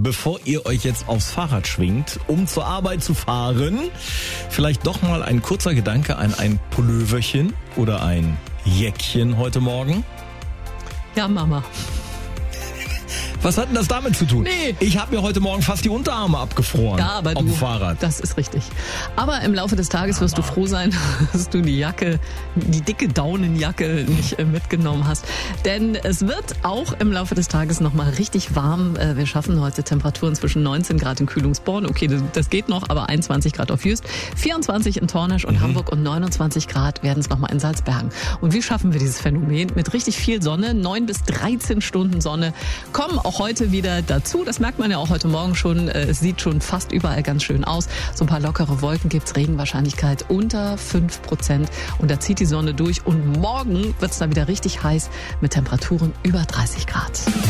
bevor ihr euch jetzt aufs Fahrrad schwingt, um zur Arbeit zu fahren, vielleicht doch mal ein kurzer Gedanke an ein Pulloverchen oder ein Jäckchen heute Morgen? Ja, Mama. Was hat denn das damit zu tun? Nee. Ich habe mir heute Morgen fast die Unterarme abgefroren auf dem Fahrrad. Das ist richtig. Aber im Laufe des Tages wirst du froh sein, dass du die Jacke, die dicke Daunenjacke nicht mitgenommen hast. Denn es wird auch im Laufe des Tages nochmal richtig warm. Wir schaffen heute Temperaturen zwischen 19 Grad in Kühlungsborn. Okay, das geht noch, aber 21 Grad auf Jüst, 24 in Tornisch und Hamburg und 29 Grad werden es nochmal in Salzbergen. Und wie schaffen wir dieses Phänomen? Mit richtig viel Sonne, 9 bis 13 Stunden Sonne, kommen auch heute wieder dazu. Das merkt man ja auch heute Morgen schon. Es sieht schon fast überall ganz schön aus. So ein paar lockere Wolken gibt's, Regenwahrscheinlichkeit unter 5%. Und da zieht die Sonne durch. Und morgen wird's da wieder richtig heiß mit Temperaturen über 30 Grad.